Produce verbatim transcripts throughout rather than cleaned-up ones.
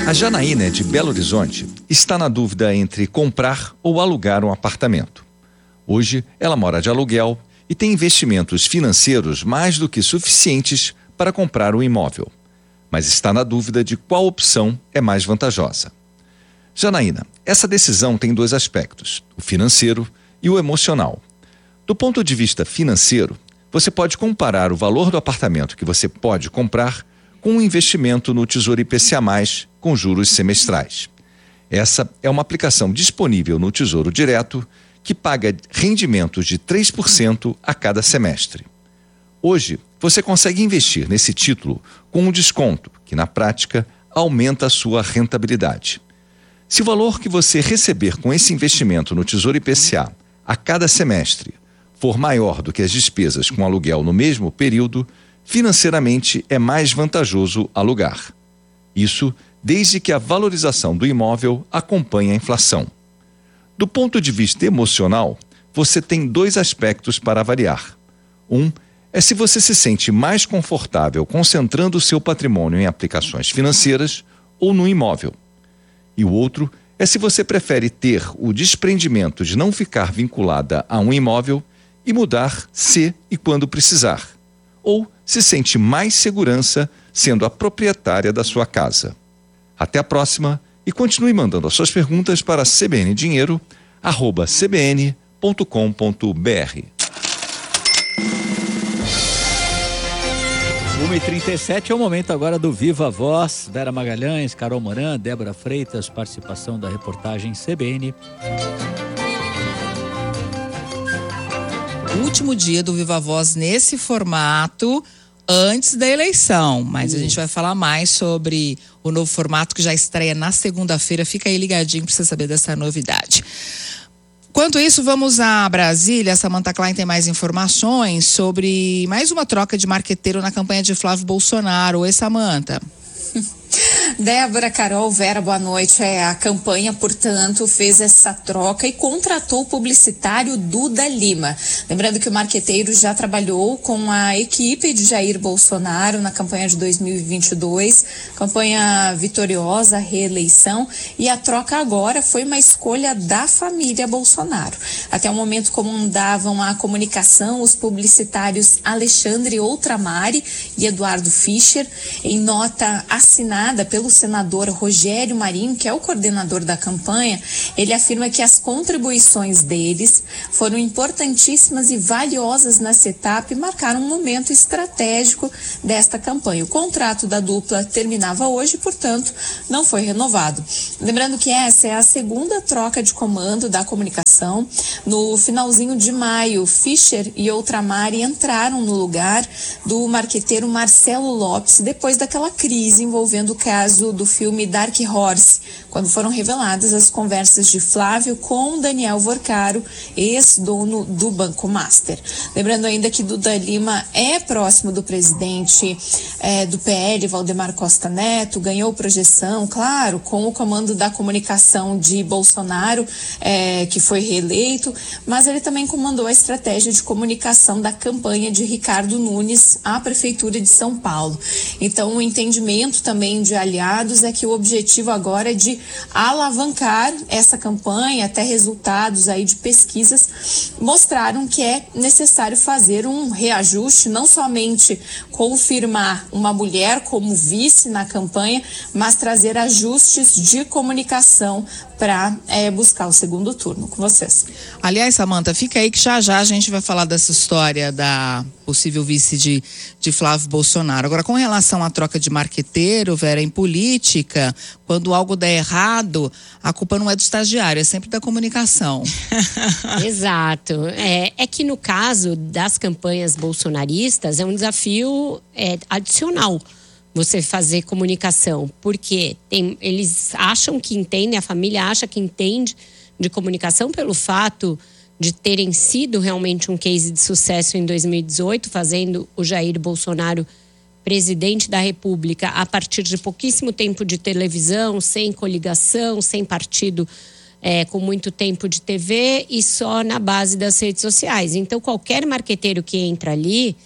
A Janaína, de Belo Horizonte, está na dúvida entre comprar ou alugar um apartamento. Hoje, ela mora de aluguel e tem investimentos financeiros mais do que suficientes para comprar um imóvel, mas está na dúvida de qual opção é mais vantajosa. Janaína, essa decisão tem dois aspectos, o financeiro e o emocional. Do ponto de vista financeiro, você pode comparar o valor do apartamento que você pode comprar com um investimento no Tesouro I P C A mais, com juros semestrais. Essa é uma aplicação disponível no Tesouro Direto que paga rendimentos de três por cento a cada semestre. Hoje, você consegue investir nesse título com um desconto que, na prática, aumenta a sua rentabilidade. Se o valor que você receber com esse investimento no Tesouro I P C A a cada semestre for maior do que as despesas com aluguel no mesmo período, financeiramente é mais vantajoso alugar. Isso desde que a valorização do imóvel acompanhe a inflação. Do ponto de vista emocional, você tem dois aspectos para avaliar. Um é se você se sente mais confortável concentrando o seu patrimônio em aplicações financeiras ou no imóvel. E o outro é se você prefere ter o desprendimento de não ficar vinculada a um imóvel e mudar se e quando precisar. Ou se sente mais segurança sendo a proprietária da sua casa. Até a próxima e continue mandando as suas perguntas para cbndinheiro arroba c b n ponto com ponto b r. uma e trinta e sete é o momento agora do Viva Voz. Vera Magalhães, Carol Moran, Débora Freitas, participação da reportagem C B N. Último dia do Viva Voz nesse formato antes da eleição, mas uh. a gente vai falar mais sobre o novo formato que já estreia na segunda-feira. Fica aí ligadinho para você saber dessa novidade. Enquanto isso, vamos a Brasília. A Samantha Klein tem mais informações sobre mais uma troca de marqueteiro na campanha de Flávio Bolsonaro. Oi, Samantha. Débora, Carol, Vera, boa noite. É, a campanha, portanto, fez essa troca e contratou o publicitário Duda Lima. Lembrando que o marqueteiro já trabalhou com a equipe de Jair Bolsonaro na campanha de dois mil e vinte e dois, campanha vitoriosa, reeleição, e a troca agora foi uma escolha da família Bolsonaro. Até o momento comandavam a comunicação os publicitários Alexandre Outramari e Eduardo Fischer. Em nota assinada pelo senador Rogério Marinho, que é o coordenador da campanha, ele afirma que as contribuições deles foram importantíssimas e valiosas nessa etapa e marcaram um momento estratégico desta campanha. O contrato da dupla terminava hoje, portanto, não foi renovado. Lembrando que essa é a segunda troca de comando da comunicação. No finalzinho de maio, Fischer e Outramari entraram no lugar do marqueteiro Marcelo Lopes, depois daquela crise envolvendo o caso do filme Dark Horse, quando foram reveladas as conversas de Flávio com Daniel Vorcaro, ex-dono do Banco Master. Lembrando ainda que Duda Lima é próximo do presidente é, do P L, Valdemar Costa Neto, ganhou projeção, claro, com o comando da comunicação de Bolsonaro, é, que foi reeleito, mas ele também comandou a estratégia de comunicação da campanha de Ricardo Nunes à Prefeitura de São Paulo. Então, o entendimento também de aliados é que o objetivo agora é de alavancar essa campanha. Até resultados aí de pesquisas mostraram que é necessário fazer um reajuste, não somente confirmar uma mulher como vice na campanha, mas trazer ajustes de comunicação para é, buscar o segundo turno. Com vocês. Aliás, Samantha, fica aí que já já a gente vai falar dessa história da possível vice de, de Flávio Bolsonaro. Agora, com relação à troca de marqueteiro, Vera, em política, quando algo der errado, a culpa não é do estagiário, é sempre da comunicação. Exato. É, é que no caso das campanhas bolsonaristas, é um desafio é, adicional você fazer comunicação, porque tem, eles acham que entendem, a família acha que entende de comunicação pelo fato de terem sido realmente um case de sucesso em dois mil e dezoito, fazendo o Jair Bolsonaro presidente da República a partir de pouquíssimo tempo de televisão, sem coligação, sem partido, é, com muito tempo de T V e só na base das redes sociais. Então, qualquer marqueteiro que entra ali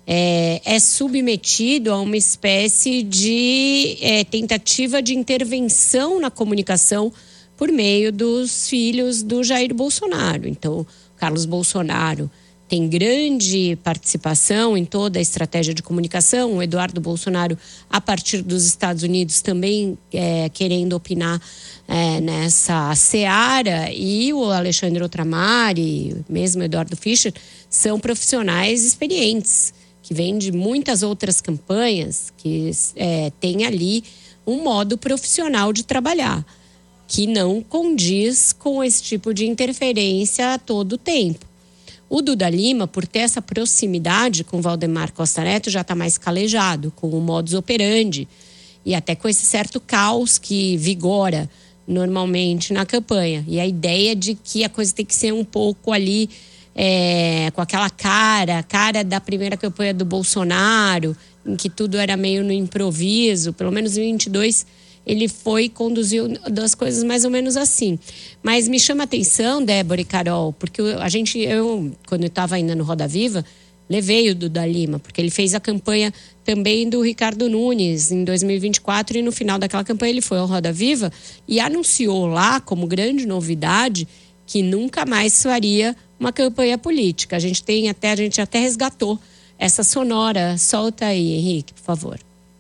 é, é submetido a uma espécie de é, tentativa de intervenção na comunicação por meio dos filhos do Jair Bolsonaro. Então, Carlos Bolsonaro tem grande participação em toda a estratégia de comunicação. O Eduardo Bolsonaro, a partir dos Estados Unidos, também é, querendo opinar é, nessa seara. E o Alexandre Otramari, mesmo o Eduardo Fischer, são profissionais experientes, que vêm de muitas outras campanhas, que é, têm ali um modo profissional de trabalhar, que não condiz com esse tipo de interferência a todo tempo. O Duda Lima, por ter essa proximidade com Valdemar Costa Neto, já está mais calejado, com o modus operandi e até com esse certo caos que vigora normalmente na campanha. E a ideia de que a coisa tem que ser um pouco ali, é, com aquela cara, cara da primeira campanha do Bolsonaro, em que tudo era meio no improviso, pelo menos em vinte e dois ele foi, conduziu das coisas mais ou menos assim. Mas me chama a atenção, Débora e Carol, porque a gente, eu, quando eu estava ainda no Roda Viva, levei o Duda Lima, porque ele fez a campanha também do Ricardo Nunes em dois mil e vinte e quatro, e no final daquela campanha ele foi ao Roda Viva e anunciou lá, como grande novidade, que nunca mais faria uma campanha política. A gente tem até, a gente até resgatou essa sonora. Solta aí, Henrique, por favor.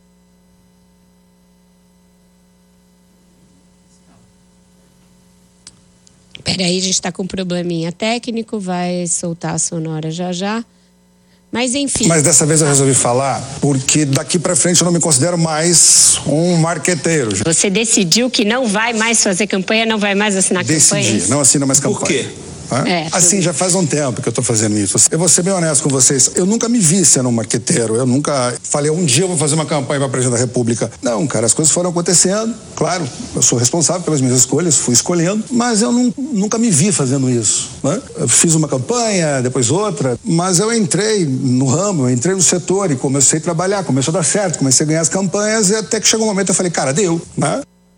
Peraí, a gente está com um probleminha técnico, vai soltar a sonora já já. Mas enfim. Mas dessa vez eu resolvi falar porque daqui para frente eu não me considero mais um marqueteiro. Você decidiu que não vai mais fazer campanha, não vai mais assinar campanha? Decidi, não assina mais campanha. Por quê? É, assim, já faz um tempo que eu estou fazendo isso. Eu vou ser bem honesto com vocês. Eu nunca me vi sendo um marqueteiro. Eu nunca falei, um dia eu vou fazer uma campanha para presidente da República. Não, cara, as coisas foram acontecendo. Claro, eu sou responsável pelas minhas escolhas, fui escolhendo, mas eu não, nunca me vi fazendo isso, né? Eu fiz uma campanha, depois outra, mas eu entrei no ramo, eu entrei no setor e comecei a trabalhar, começou a dar certo, comecei a ganhar as campanhas e até que chegou um momento eu falei, cara, deu, né?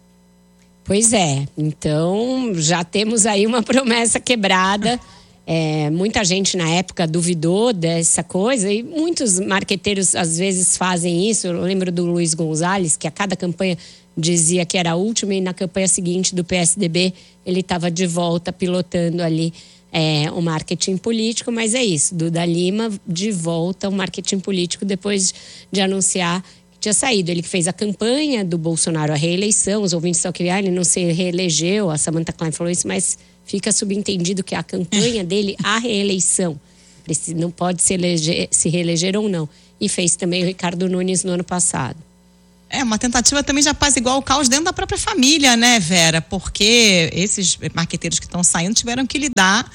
Pois é, então já temos aí uma promessa quebrada. É, muita gente na época duvidou dessa coisa e muitos marqueteiros às vezes fazem isso. Eu lembro do Luiz Gonzalez, que a cada campanha dizia que era a última e na campanha seguinte do P S D B ele estava de volta pilotando ali é, o marketing político. Mas é isso, Duda Lima de volta ao marketing político depois de anunciar tinha saído. Ele que fez a campanha do Bolsonaro à reeleição, os ouvintes só que ah, ele não se reelegeu, a Samantha Klein falou isso, mas fica subentendido que a campanha dele à reeleição não pode se, eleger, se reeleger ou não. E fez também o Ricardo Nunes no ano passado. É uma tentativa também de apaziguar o caos dentro da própria família, né, Vera? Porque esses marqueteiros que estão saindo tiveram que lidar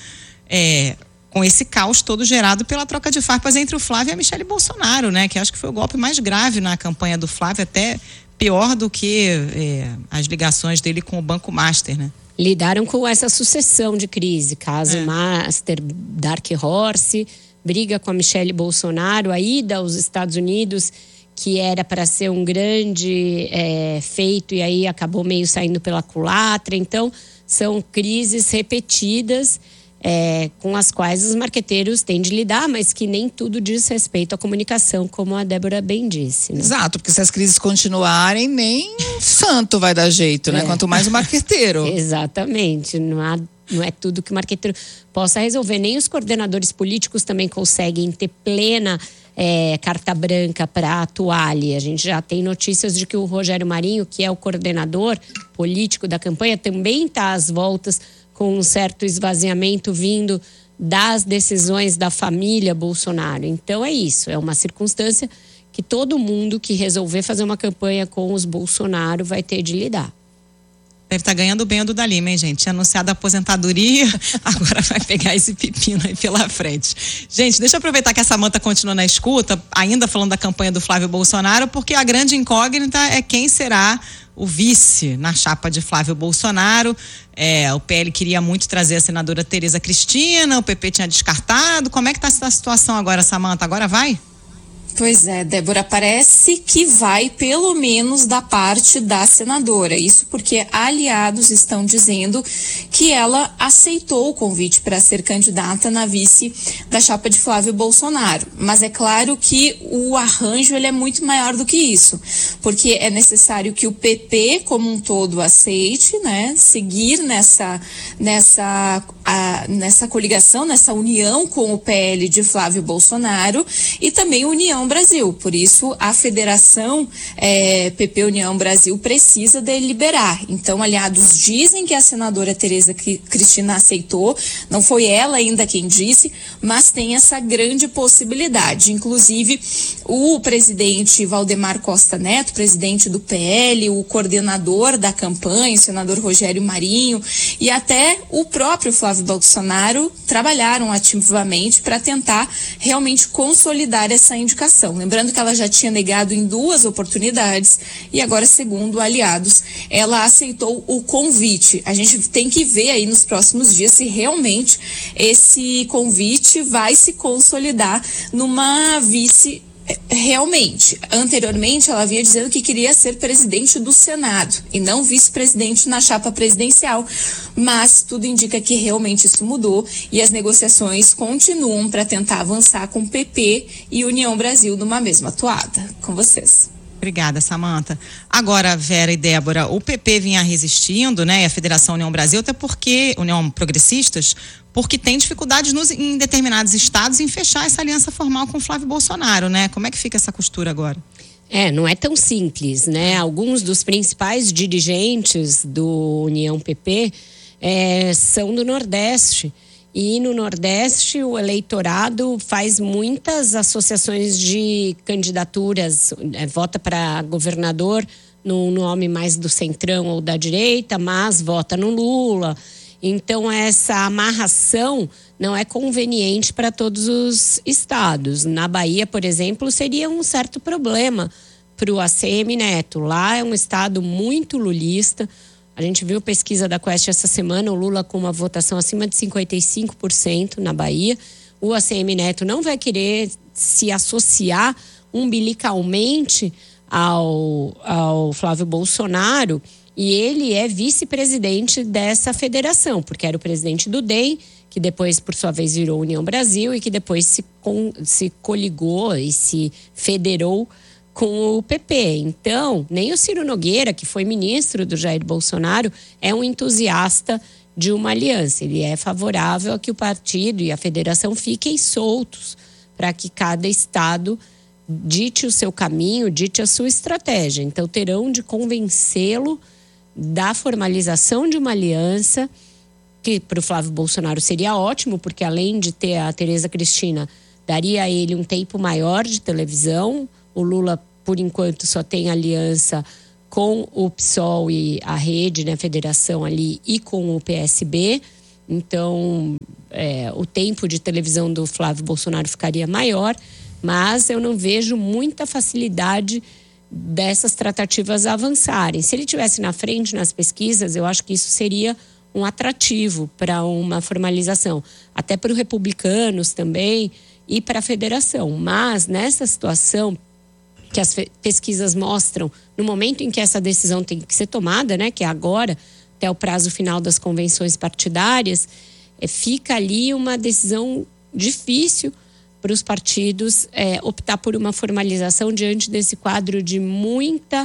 é, com esse caos todo gerado pela troca de farpas entre o Flávio e a Michele Bolsonaro, né? Que acho que foi o golpe mais grave na campanha do Flávio, até pior do que é, as ligações dele com o Banco Master, né? Lidaram com essa sucessão de crise, caso é. Master, Dark Horse, briga com a Michele Bolsonaro, a ida aos Estados Unidos, que era para ser um grande é, feito e aí acabou meio saindo pela culatra. Então, são crises repetidas É, com as quais os marqueteiros têm de lidar, mas que nem tudo diz respeito à comunicação, como a Débora bem disse, né? Exato, porque se as crises continuarem, nem santo vai dar jeito, né? É. Quanto mais o marqueteiro. Exatamente, não, há, não é tudo que o marqueteiro possa resolver, nem os coordenadores políticos também conseguem ter plena é, carta branca para atuar ali. A gente já tem notícias de que o Rogério Marinho, que é o coordenador político da campanha, também está às voltas com um certo esvaziamento vindo das decisões da família Bolsonaro. Então é isso, é uma circunstância que todo mundo que resolver fazer uma campanha com os Bolsonaro vai ter de lidar. Deve estar ganhando bem o Duda Lima, hein, gente? Tinha anunciado a aposentadoria, agora vai pegar esse pepino aí pela frente. Gente, deixa eu aproveitar que a Samantha continua na escuta, ainda falando da campanha do Flávio Bolsonaro, porque a grande incógnita é quem será o vice na chapa de Flávio Bolsonaro. É, o P L queria muito trazer a senadora Tereza Cristina, o P P tinha descartado. Como é que está essa situação agora, Samantha? Agora vai? Pois é, Débora, parece que vai pelo menos da parte da senadora. Isso porque aliados estão dizendo que ela aceitou o convite para ser candidata na vice da chapa de Flávio Bolsonaro. Mas é claro que o arranjo ele é muito maior do que isso, porque é necessário que o P P como um todo aceite, né, seguir nessa, nessa, a, nessa coligação, nessa união com o P L de Flávio Bolsonaro e também União Brasil. Por isso, a federação é, P P União Brasil precisa deliberar. Então, aliados dizem que a senadora Tereza Cristina aceitou, não foi ela ainda quem disse, mas tem essa grande possibilidade. Inclusive, o presidente Valdemar Costa Neto, presidente do P L, o coordenador da campanha, o senador Rogério Marinho e até o próprio Flávio Bolsonaro trabalharam ativamente para tentar realmente consolidar essa indicação. Lembrando que ela já tinha negado em duas oportunidades e agora, segundo aliados, ela aceitou o convite. A gente tem que ver aí nos próximos dias se realmente esse convite vai se consolidar numa vice. Realmente, anteriormente ela vinha dizendo que queria ser presidente do Senado e não vice-presidente na chapa presidencial, mas tudo indica que realmente isso mudou e as negociações continuam para tentar avançar com P P e União Brasil numa mesma toada. Com vocês. Obrigada, Samanta. Agora, Vera e Débora, o P P vinha resistindo, né, e a Federação União Brasil, até porque, União Progressistas, porque tem dificuldades nos, em determinados estados em fechar essa aliança formal com Flávio Bolsonaro, né? Como é que fica essa costura agora? É, não é tão simples, né? Alguns dos principais dirigentes do União P P é, são do Nordeste. E no Nordeste o eleitorado faz muitas associações de candidaturas, é, vota para governador no nome mais do centrão ou da direita, mas vota no Lula. Então essa amarração não é conveniente para todos os estados. Na Bahia, por exemplo, seria um certo problema para o A C M Neto. Lá é um estado muito lulista. A gente viu pesquisa da Quest essa semana, o Lula com uma votação acima de cinquenta e cinco por cento na Bahia. O A C M Neto não vai querer se associar umbilicalmente ao, ao Flávio Bolsonaro e ele é vice-presidente dessa federação, porque era o presidente do D E M, que depois, por sua vez, virou União Brasil e que depois se, com, se coligou e se federou com o P P. Então, nem o Ciro Nogueira, que foi ministro do Jair Bolsonaro, é um entusiasta de uma aliança. Ele é favorável a que o partido e a federação fiquem soltos para que cada estado dite o seu caminho, dite a sua estratégia. Então, terão de convencê-lo da formalização de uma aliança, que para o Flávio Bolsonaro seria ótimo, porque além de ter a Tereza Cristina, daria a ele um tempo maior de televisão. O Lula, por enquanto, só tem aliança com o P SOL e a rede, né, a federação ali, e com o P S B. Então, é, o tempo de televisão do Flávio Bolsonaro ficaria maior, mas eu não vejo muita facilidade dessas tratativas avançarem. Se ele tivesse na frente nas pesquisas, eu acho que isso seria um atrativo para uma formalização, até para os republicanos também e para a federação. Mas nessa situação que as pesquisas mostram, no momento em que essa decisão tem que ser tomada, né, que é agora, até o prazo final das convenções partidárias, é, fica ali uma decisão difícil para os partidos é, optar por uma formalização diante desse quadro de muita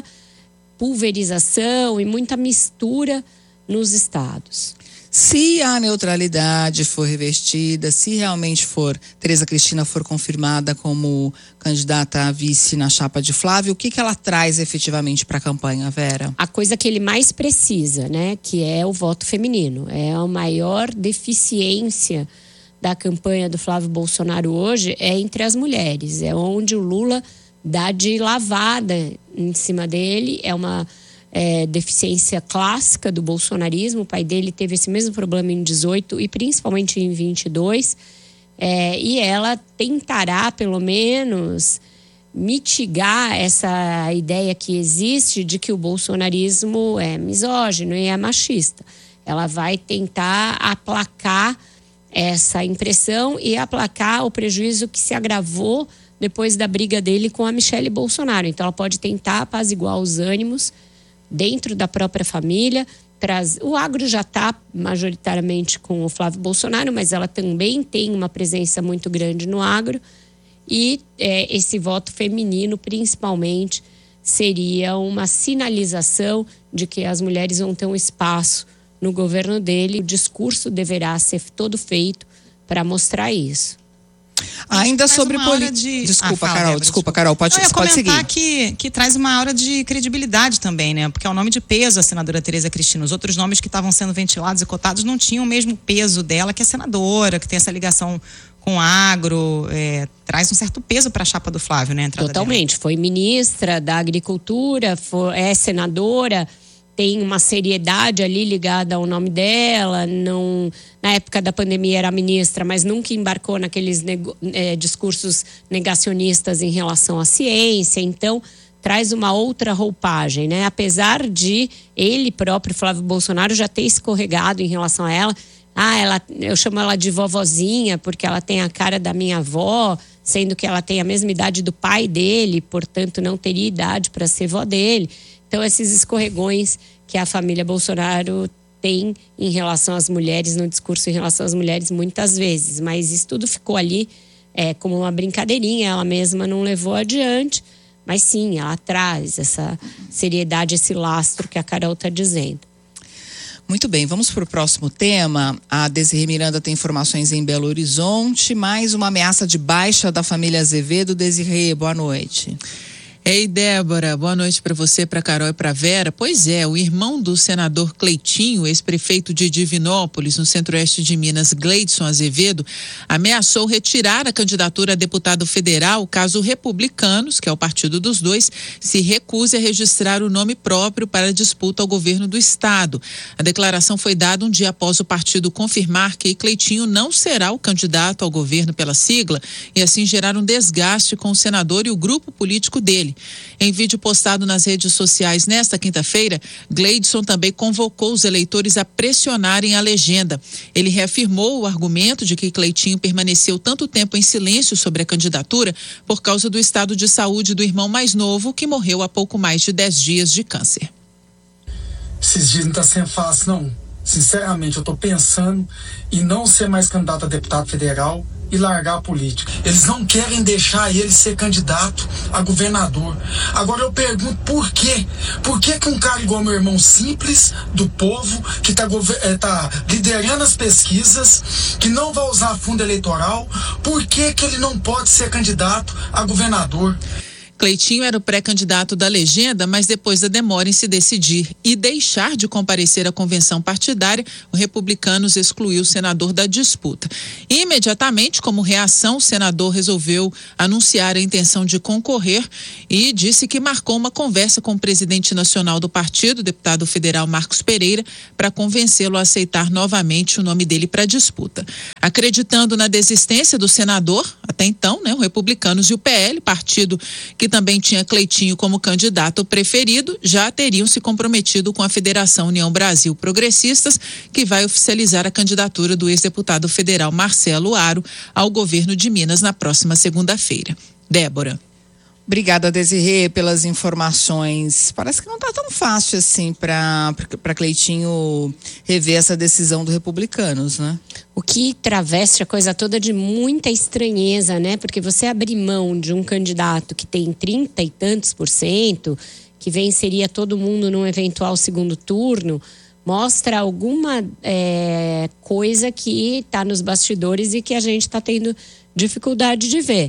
pulverização e muita mistura nos estados. Se a neutralidade for revestida, se realmente for, Tereza Cristina for confirmada como candidata a vice na chapa de Flávio, o que que ela traz efetivamente para a campanha, Vera? A coisa que ele mais precisa, né, que é o voto feminino. É a maior deficiência da campanha do Flávio Bolsonaro hoje é entre as mulheres. É onde o Lula dá de lavada em cima dele. É uma é, deficiência clássica do bolsonarismo. O pai dele teve esse mesmo problema em dezoito e principalmente em vinte e dois. É, e ela tentará, pelo menos, mitigar essa ideia que existe de que o bolsonarismo é misógino e é machista. Ela vai tentar aplacar essa impressão e aplacar o prejuízo que se agravou depois da briga dele com a Michele Bolsonaro. Então ela pode tentar apaziguar os ânimos dentro da própria família, trazer. O agro já está majoritariamente com o Flávio Bolsonaro, mas ela também tem uma presença muito grande no agro. E é, esse voto feminino, principalmente, seria uma sinalização de que as mulheres vão ter um espaço no governo dele. O discurso deverá ser todo feito para mostrar isso. Ainda sobre política. De... Desculpa, ah, fala, Carol, Débora, desculpa, Carol, pode, Não, eu ia pode seguir. comentar que, que traz uma aura de credibilidade também, né? Porque é um nome de peso a senadora Tereza Cristina. Os outros nomes que estavam sendo ventilados e cotados não tinham o mesmo peso dela, que é senadora, que tem essa ligação com agro, é, traz um certo peso para a chapa do Flávio, né? Totalmente. Dela. Foi ministra da Agricultura, foi, é senadora, tem uma seriedade ali ligada ao nome dela. Não, na época da pandemia era ministra, mas nunca embarcou naqueles nego, é, discursos negacionistas em relação à ciência. Então, traz uma outra roupagem, né? Apesar de ele próprio, Flávio Bolsonaro, já ter escorregado em relação a ela. Ah, ela, eu chamo ela de vovozinha porque ela tem a cara da minha avó, sendo que ela tem a mesma idade do pai dele, portanto não teria idade para ser vó dele. Então, esses escorregões que a família Bolsonaro tem em relação às mulheres, no discurso em relação às mulheres, muitas vezes. Mas isso tudo ficou ali é, como uma brincadeirinha, ela mesma não levou adiante. Mas sim, ela traz essa seriedade, esse lastro que a Carol está dizendo. Muito bem, vamos para o próximo tema. A Desirê Miranda tem informações em Belo Horizonte. Mais uma ameaça de baixa da família Azevedo. Desirê, boa noite. Ei, Débora, boa noite para você, para Carol e para Vera. Pois é, o irmão do senador Cleitinho, ex-prefeito de Divinópolis, no centro-oeste de Minas, Gleidson Azevedo, ameaçou retirar a candidatura a deputado federal caso Republicanos, que é o partido dos dois, se recuse a registrar o nome próprio para a disputa ao governo do estado. A declaração foi dada um dia após o partido confirmar que Cleitinho não será o candidato ao governo pela sigla e assim gerar um desgaste com o senador e o grupo político dele. Em vídeo postado nas redes sociais nesta quinta-feira, Gleidson também convocou os eleitores a pressionarem a legenda. Ele reafirmou o argumento de que Cleitinho permaneceu tanto tempo em silêncio sobre a candidatura por causa do estado de saúde do irmão mais novo, que morreu há pouco mais de dez dias de câncer. Esses dias não está sendo fácil, não. Sinceramente, eu estou pensando em não ser mais candidato a deputado federal e largar a política. Eles não querem deixar ele ser candidato a governador. Agora eu pergunto por quê? Por que que um cara igual meu irmão, simples, do povo, que está é, tá liderando as pesquisas, que não vai usar fundo eleitoral, por que que ele não pode ser candidato a governador? Cleitinho era o pré-candidato da legenda, mas depois da demora em se decidir e deixar de comparecer à convenção partidária, o Republicanos excluiu o senador da disputa. E, imediatamente, como reação, o senador resolveu anunciar a intenção de concorrer e disse que marcou uma conversa com o presidente nacional do partido, o deputado federal Marcos Pereira, para convencê-lo a aceitar novamente o nome dele para a disputa. Acreditando na desistência do senador, até então, né, o Republicanos e o P L, partido que também tinha Cleitinho como candidato preferido, já teriam se comprometido com a Federação União Brasil Progressistas, que vai oficializar a candidatura do ex-deputado federal Marcelo Aro ao governo de Minas na próxima segunda-feira. Débora. Obrigada, Desirê, pelas informações. Parece que não está tão fácil assim para para Cleitinho rever essa decisão do Republicanos, né? O que traveste a coisa toda de muita estranheza, né? Porque você abrir mão de um candidato que tem trinta e tantos por cento, que venceria todo mundo num eventual segundo turno, mostra alguma é, coisa que está nos bastidores e que a gente está tendo dificuldade de ver.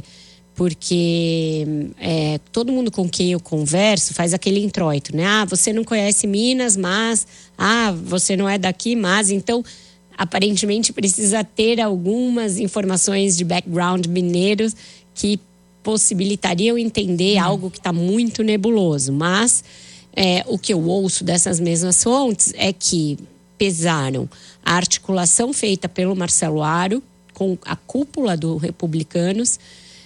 Porque é, todo mundo com quem eu converso faz aquele introito, né? Ah, você não conhece Minas, mas... Ah, você não é daqui, mas... Então, aparentemente, precisa ter algumas informações de background mineiros que possibilitariam entender hum. algo que está muito nebuloso. Mas é, o que eu ouço dessas mesmas fontes é que pesaram a articulação feita pelo Marcelo Aro com a cúpula do Republicanos,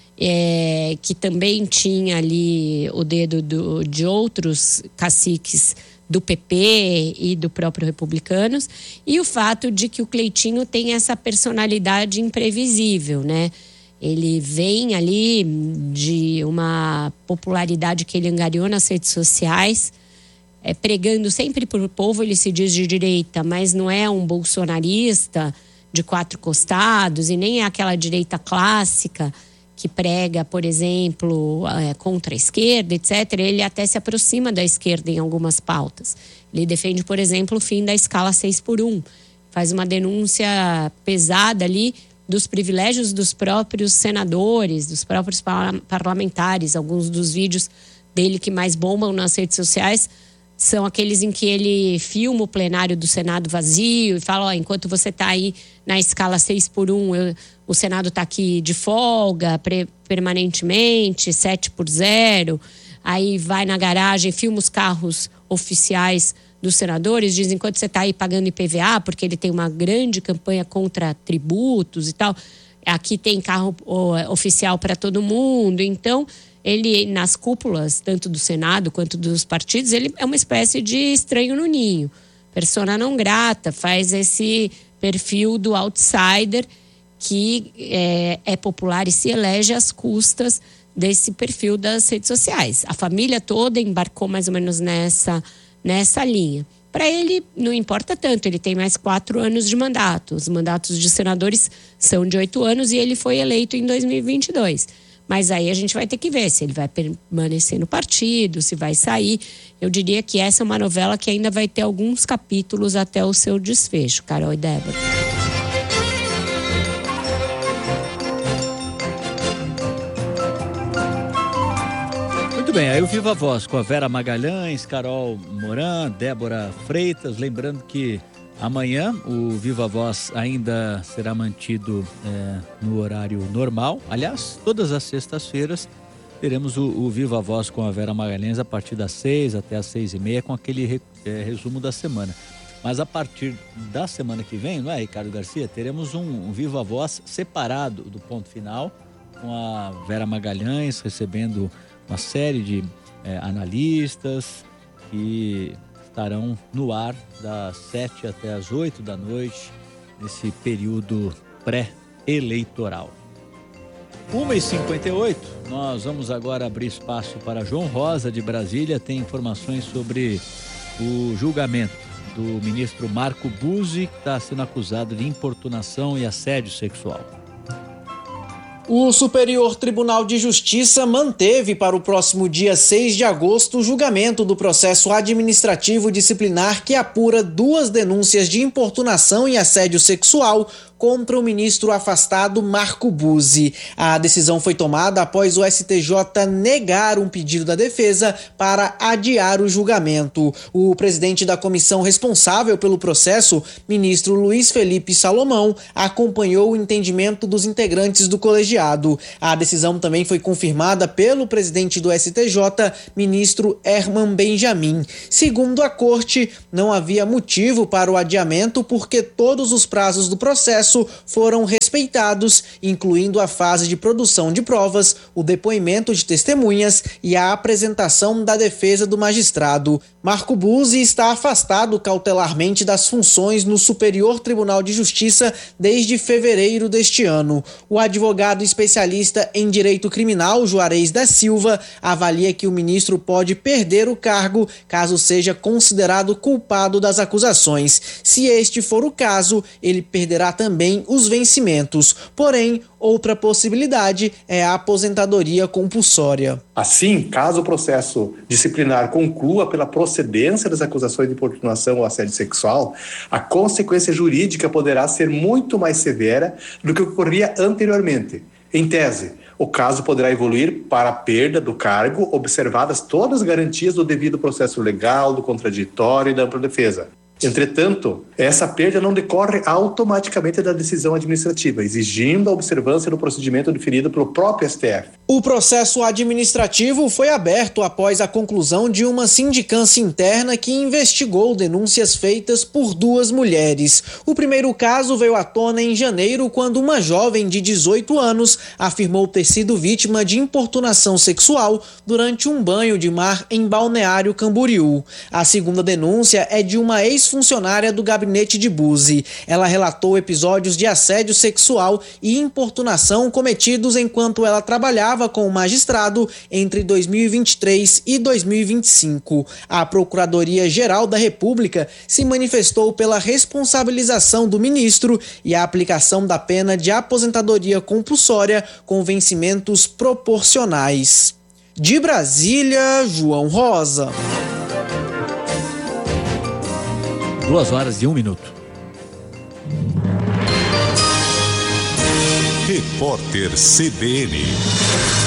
É, que também tinha ali o dedo do, de outros caciques do P P e do próprio Republicanos, e o fato de que o Cleitinho tem essa personalidade imprevisível, né? Ele vem ali de uma popularidade que ele angariou nas redes sociais, é, pregando sempre por povo, ele se diz de direita, mas não é um bolsonarista de quatro costados e nem é aquela direita clássica que prega, por exemplo, é, contra a esquerda, etcétera. Ele até se aproxima da esquerda em algumas pautas. Ele defende, por exemplo, o fim da escala seis por um. Faz uma denúncia pesada ali dos privilégios dos próprios senadores, dos próprios parlamentares. Alguns dos vídeos dele que mais bombam nas redes sociais são aqueles em que ele filma o plenário do Senado vazio e fala, ó, enquanto você está aí na escala seis por um, eu, o Senado está aqui de folga pre, permanentemente, sete por zero. Aí vai na garagem, filma os carros oficiais dos senadores, diz, enquanto você está aí pagando I P V A, porque ele tem uma grande campanha contra tributos e tal, aqui tem carro ó, oficial para todo mundo. Então, ele, nas cúpulas, tanto do Senado quanto dos partidos, ele é uma espécie de estranho no ninho. Persona não grata, faz esse perfil do outsider que é, é popular e se elege às custas desse perfil das redes sociais. A família toda embarcou mais ou menos nessa, nessa linha. Para ele, não importa tanto, ele tem mais quatro anos de mandato. Os mandatos de senadores são de oito anos e ele foi eleito em dois mil e vinte e dois. Mas aí a gente vai ter que ver se ele vai permanecer no partido, se vai sair. Eu diria que essa é uma novela que ainda vai ter alguns capítulos até o seu desfecho, Carol e Débora. Muito bem, aí o Viva Voz com a Vera Magalhães, Carol Moran, Débora Freitas. Lembrando que amanhã o Viva Voz ainda será mantido é, no horário normal. Aliás, todas as sextas-feiras teremos o, o Viva Voz com a Vera Magalhães a partir das seis até as seis e meia com aquele re, é, resumo da semana. Mas a partir da semana que vem, não é, Ricardo Garcia? Teremos um, um Viva Voz separado do ponto final, com a Vera Magalhães recebendo uma série de é, analistas que estarão no ar das sete até as oito da noite, nesse período pré-eleitoral. uma e cinquenta e oito, nós vamos agora abrir espaço para João Rosa, de Brasília. Tem informações sobre o julgamento do ministro Marco Buzzi, que está sendo acusado de importunação e assédio sexual. O Superior Tribunal de Justiça manteve para o próximo dia seis de agosto o julgamento do processo administrativo disciplinar que apura duas denúncias de importunação e assédio sexual contra o ministro afastado Marco Buzzi. A decisão foi tomada após o S T J negar um pedido da defesa para adiar o julgamento. O presidente da comissão responsável pelo processo, ministro Luiz Felipe Salomão, acompanhou o entendimento dos integrantes do colegiado. A decisão também foi confirmada pelo presidente do S T J, ministro Herman Benjamin. Segundo a corte, não havia motivo para o adiamento porque todos os prazos do processo foram respeitados, incluindo a fase de produção de provas, o depoimento de testemunhas e a apresentação da defesa do magistrado. Marco Buzzi está afastado cautelarmente das funções no Superior Tribunal de Justiça desde fevereiro deste ano. O advogado especialista em direito criminal, Juarez da Silva, avalia que o ministro pode perder o cargo caso seja considerado culpado das acusações. Se este for o caso, ele perderá também os vencimentos. Porém, outra possibilidade é a aposentadoria compulsória. Assim, caso o processo disciplinar conclua pela procedência das acusações de importunação ou assédio sexual, a consequência jurídica poderá ser muito mais severa do que ocorria anteriormente. Em tese, o caso poderá evoluir para a perda do cargo, observadas todas as garantias do devido processo legal, do contraditório e da ampla defesa. Entretanto, essa perda não decorre automaticamente da decisão administrativa, exigindo a observância do procedimento definido pelo próprio S T F. O processo administrativo foi aberto após a conclusão de uma sindicância interna que investigou denúncias feitas por duas mulheres. O primeiro caso veio à tona em janeiro, quando uma jovem de dezoito anos afirmou ter sido vítima de importunação sexual durante um banho de mar em Balneário Camboriú. A segunda denúncia é de uma ex ex-funcionária do gabinete de Buzzi. Ela relatou episódios de assédio sexual e importunação cometidos enquanto ela trabalhava com o magistrado entre dois mil e vinte e três e dois mil e vinte e cinco. A Procuradoria-Geral da República se manifestou pela responsabilização do ministro e a aplicação da pena de aposentadoria compulsória com vencimentos proporcionais. De Brasília, João Rosa. Duas horas e um minuto. Repórter C B N.